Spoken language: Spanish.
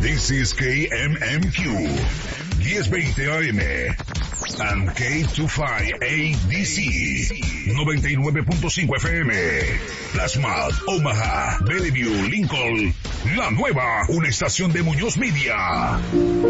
This is KMMQ 1020 AM and K25ADC 99.5 FM. Plasma, Omaha, Bellevue, Lincoln. La nueva, una estación de Muñoz Media.